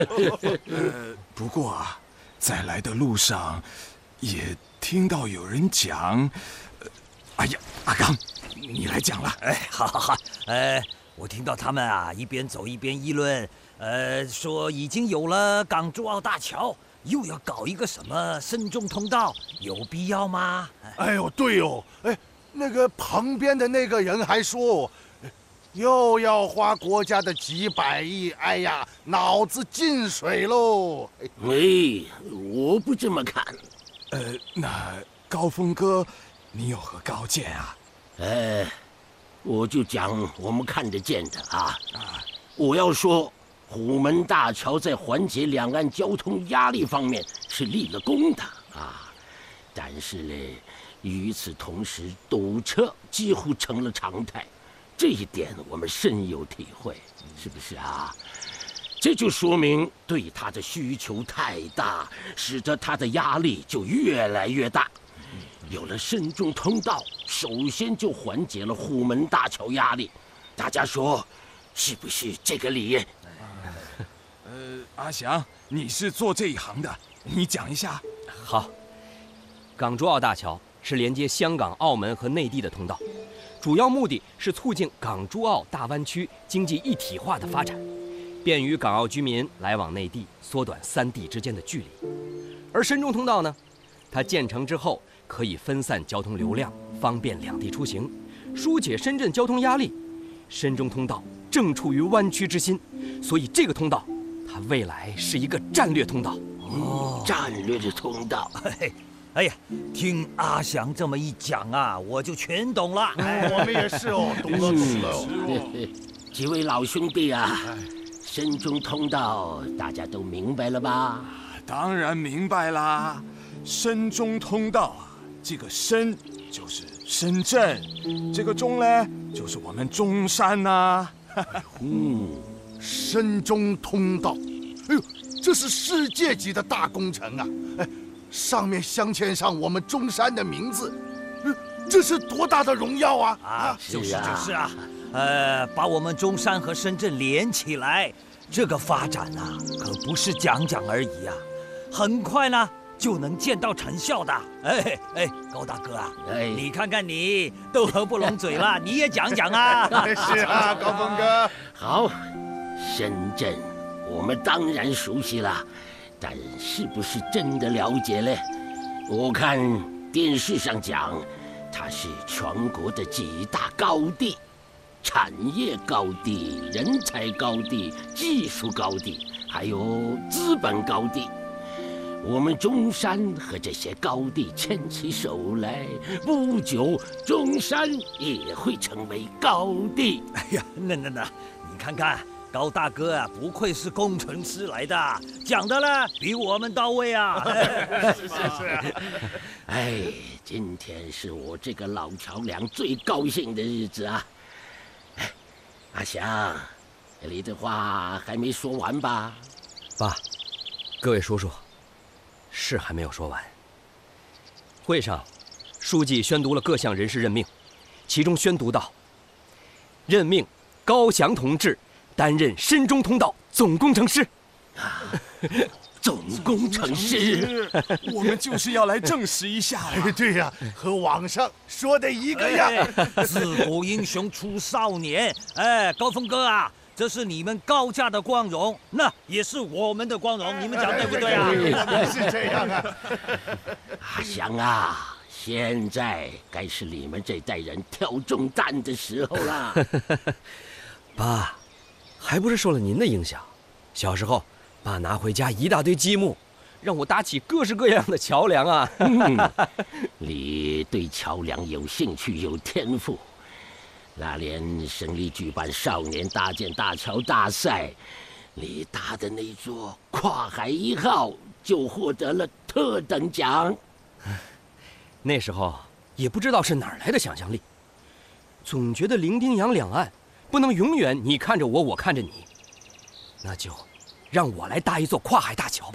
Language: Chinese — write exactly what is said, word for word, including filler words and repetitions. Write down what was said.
呃，不过啊，在来的路上，也听到有人讲，呃，哎呀，阿刚，你来讲了。 哎，好好好，呃，我听到他们啊一边走一边议论，呃，说已经有了港珠澳大桥，又要搞一个什么深中通道，有必要吗？ 哎呦，对哦，哎，那个旁边的那个人还说。又要花国家的几百亿，哎呀，脑子进水喽！ 喂，我不这么看。 呃，那高峰哥，你有何高见啊？ 呃，我就讲我们看得见的啊。啊，我要说，虎门大桥在缓解两岸交通压力方面是立了功的啊，但是呢，与此同时，堵车几乎成了常态。这一点我们深有体会，是不是啊？这就说明对它的需求太大，使得它的压力就越来越大。有了深中通道，首先就缓解了虎门大桥压力。大家说，是不是这个理？ 呃，阿翔，你是做这一行的，你讲一下。 好，港珠澳大桥是连接香港、澳门和内地的通道。主要目的是促进港珠澳大湾区经济一体化的发展，便于港澳居民来往内地，缩短三地之间的距离。而深中通道呢，它建成之后可以分散交通流量，方便两地出行，疏解深圳交通压力。深中通道正处于湾区之心，所以这个通道它未来是一个战略通道。 哦，战略的通道。 嘿。哎呀，听阿翔这么一讲啊，我就全懂了。 哎，我们也是哦，懂了懂了哦。 几位老兄弟啊，深中通道大家都明白了吧？ 当然明白啦。深中通道啊，这个深就是深圳，这个中呢就是我们中山呐。 嗯，深中通道，哎呦，这是世界级的大工程啊！哎。上面镶嵌上我们中山的名字，这是多大的荣耀啊！ 啊，就是就是啊，呃，把我们中山和深圳连起来，这个发展啊，可不是讲讲而已啊，很快呢就能见到成效的。哎哎，高大哥啊，哎，你看看你都合不拢嘴了，你也讲讲啊！ 是啊，高峰哥。 好，深圳我们当然熟悉了。但是不是真的了解嘞？我看电视上讲，它是全国的几大高地，产业高地、人才高地、技术高地，还有资本高地。我们中山和这些高地牵起手来，不久中山也会成为高地。 哎呀，那那那，你看看。高大哥啊，不愧是工程师来的，讲的呢比我们到位啊！ 是是是。 哎，今天是我这个老桥梁最高兴的日子啊！哎，阿翔，你的话还没说完吧？ 爸，各位叔叔，是还没有说完。会上，书记宣读了各项人事任命，其中宣读到：任命高翔同志担任深中通道总工程师。 啊，总工程师， 我们就是要来证实一下了。 哎，对呀，和网上说的一个样。 哎、自古英雄出少年，哎，高峰哥啊，这是你们高家的光荣，那也是我们的光荣，你们讲对不对啊？ 我们是这样啊。 阿翔啊，现在该是你们这代人挑重担的时候了。 爸，还不是受了您的影响。小时候，爸拿回家一大堆积木，让我搭起各式各样的桥梁啊。 嗯、你对桥梁有兴趣有天赋，那年省里举办少年搭建大桥大赛，你搭的那座跨海一号就获得了特等奖。 那时候也不知道是哪儿来的想象力，总觉得伶仃洋两岸不能永远你看着我，我看着你，那就让我来搭一座跨海大桥吧。